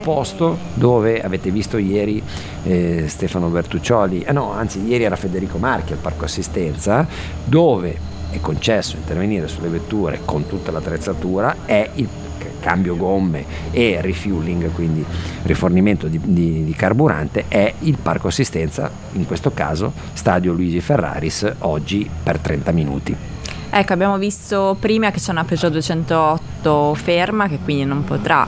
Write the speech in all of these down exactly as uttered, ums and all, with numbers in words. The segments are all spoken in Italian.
posto dove avete visto ieri eh, Stefano Bertuccioli, eh no, anzi ieri era Federico Marchi al Parco Assistenza, dove è concesso intervenire sulle vetture con tutta l'attrezzatura, è il cambio gomme e refueling, quindi rifornimento di, di, di carburante, è il Parco Assistenza, in questo caso Stadio Luigi Ferraris, oggi per trenta minuti. Ecco, abbiamo visto prima che c'è una Peugeot duecentootto ferma, che quindi non potrà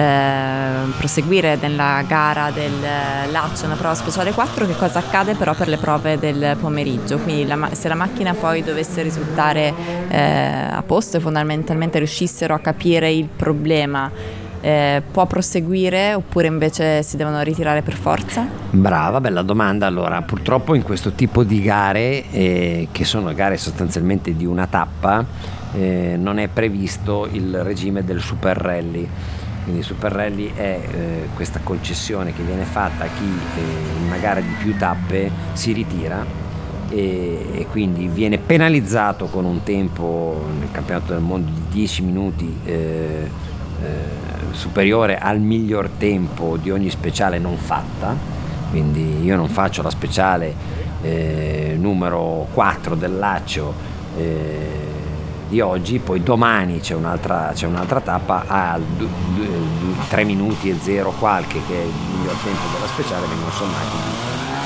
eh, proseguire nella gara del Lacio, una prova speciale quattro. Che cosa accade però per le prove del pomeriggio? Quindi la, se la macchina poi dovesse risultare eh, a posto e fondamentalmente riuscissero a capire il problema, Eh, può proseguire oppure invece si devono ritirare per forza? Brava, bella domanda. Allora, purtroppo in questo tipo di gare, eh, che sono gare sostanzialmente di una tappa, eh, non è previsto il regime del Super Rally. Quindi il Super Rally è eh, questa concessione che viene fatta a chi eh, in una gara di più tappe si ritira e, e quindi viene penalizzato con un tempo nel campionato del mondo di dieci minuti eh, eh, superiore al miglior tempo di ogni speciale non fatta. Quindi io non faccio la speciale eh, numero quattro del Lacio eh, di oggi, poi domani c'è un'altra, c'è un'altra tappa a tre minuti e zero qualche, che è il miglior tempo della speciale, vengono sommati.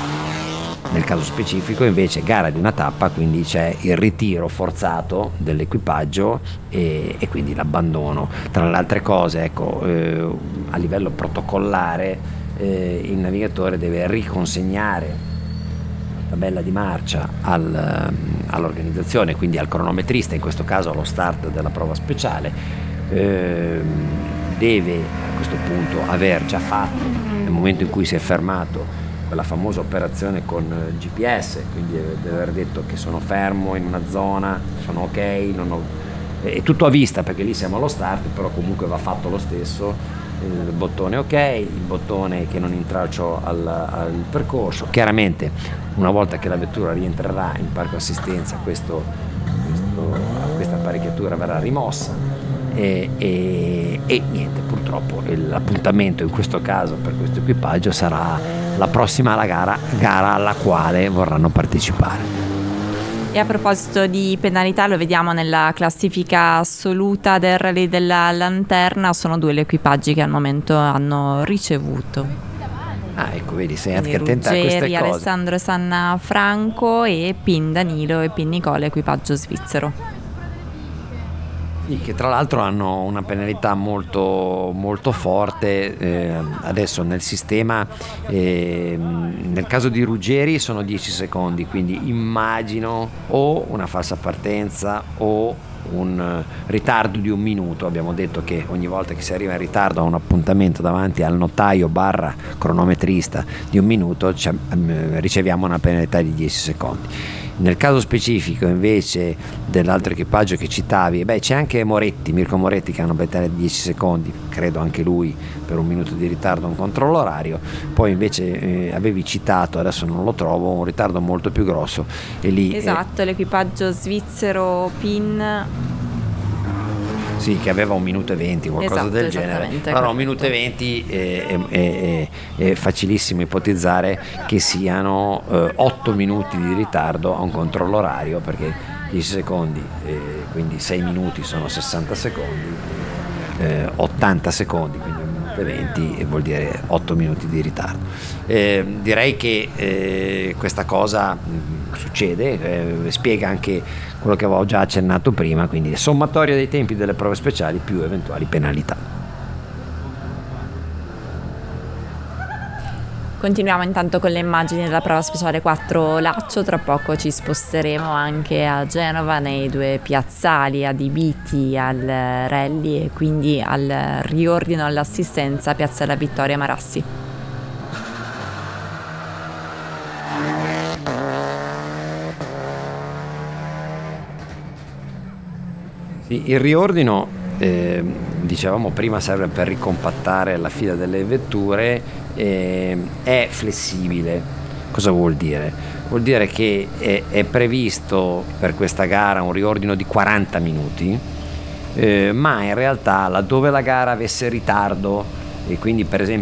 Nel caso specifico invece gara di una tappa, quindi c'è il ritiro forzato dell'equipaggio e, e quindi l'abbandono. Tra le altre cose, ecco, eh, a livello protocollare eh, il navigatore deve riconsegnare la tabella di marcia al, all'organizzazione, quindi al cronometrista, in questo caso allo start della prova speciale. Eh, deve a questo punto aver già fatto, nel momento in cui si è fermato, quella famosa operazione con G P S, quindi deve aver detto che sono fermo in una zona, sono ok, non ho... è tutto a vista perché lì siamo allo start, però comunque va fatto lo stesso, il bottone ok, il bottone che non intralcio al, al percorso. Chiaramente una volta che la vettura rientrerà in parco assistenza, questo, questo, questa apparecchiatura verrà rimossa. E, e, e niente, purtroppo l'appuntamento in questo caso per questo equipaggio sarà la prossima alla gara, gara alla quale vorranno partecipare. E a proposito di penalità, lo vediamo nella classifica assoluta del Rally della Lanterna, sono due gli equipaggi che al momento hanno ricevuto. Ah, ecco, vedi, sei anche attenta a queste Ruggeri, cose. Alessandro Sanna Franco e Pin Danilo e Pin Nicola, equipaggio svizzero. Sì, che tra l'altro hanno una penalità molto, molto forte eh, adesso nel sistema. Eh, nel caso di Ruggeri sono dieci secondi, quindi immagino o una falsa partenza o un ritardo di un minuto. Abbiamo detto che ogni volta che si arriva in ritardo a un appuntamento davanti al notaio barra cronometrista di un minuto riceviamo una penalità di dieci secondi. Nel caso specifico invece dell'altro equipaggio che citavi, beh, c'è anche Moretti, Mirko Moretti, che ha una penalità di dieci secondi, credo anche lui per un minuto di ritardo a un controllo orario. Poi invece eh, avevi citato, adesso non lo trovo, un ritardo molto più grosso e lì esatto, eh, l'equipaggio svizzero Pin, sì, che aveva un minuto e venti, qualcosa esatto, del genere. Però un minuto e venti è, è, è, è facilissimo ipotizzare che siano eh, otto minuti di ritardo a un controllo orario, perché dieci secondi, eh, quindi sei minuti sono sessanta secondi, eh, ottanta secondi, quindi un minuto e venti vuol dire otto minuti di ritardo. Eh, direi che eh, questa cosa mh, succede, eh, spiega anche quello che avevo già accennato prima, quindi sommatoria dei tempi delle prove speciali più eventuali penalità. Continuiamo intanto con le immagini della prova speciale quattro Lacio. Tra poco ci sposteremo anche a Genova, nei due piazzali adibiti al rally e quindi al riordino all'assistenza Piazza della Vittoria Marassi. Sì, il riordino, eh, dicevamo prima, serve per ricompattare la fila delle vetture, eh, è flessibile. Cosa vuol dire? Vuol dire che è, è previsto per questa gara un riordino di quaranta minuti, eh, ma in realtà laddove la gara avesse ritardo e quindi per esempio